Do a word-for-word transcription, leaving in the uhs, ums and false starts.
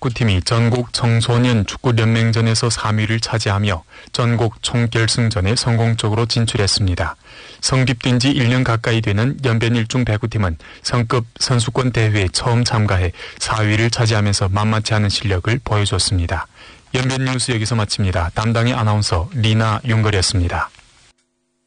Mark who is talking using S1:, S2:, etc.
S1: 축구팀이 전국 청소년 축구연맹전에서 삼 위를 차지하며 전국 총결승전에 성공적으로 진출했습니다. 성립된 지 일 년 가까이 되는 연변 일 중 배구팀은 성급 선수권 대회에 처음 참가해 사 위를 차지하면서 만만치 않은 실력을 보여줬습니다. 연변 뉴스 여기서 마칩니다. 담당의 아나운서 리나 윤걸이었습니다.